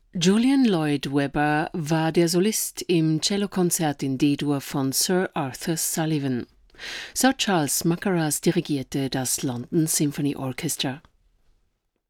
Julian Lloyd Webber war der Solist im Cellokonzert in D-Dur von Sir Arthur Sullivan. Sir Charles Mackerras dirigierte das London Symphony Orchestra.